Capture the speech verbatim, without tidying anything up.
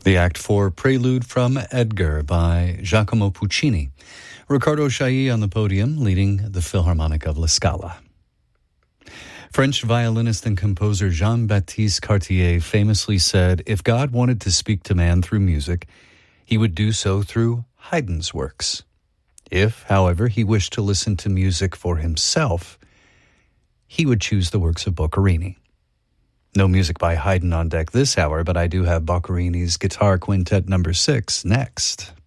The Act four Prelude from Edgar by Giacomo Puccini. Riccardo Chailly on the podium, leading the Philharmonic of La Scala. French violinist and composer Jean-Baptiste Cartier famously said, if God wanted to speak to man through music, he would do so through Haydn's works. If, however, he wished to listen to music for himself, he would choose the works of Boccherini. No music by Haydn on deck this hour, but I do have Boccherini's Guitar Quintet number six next.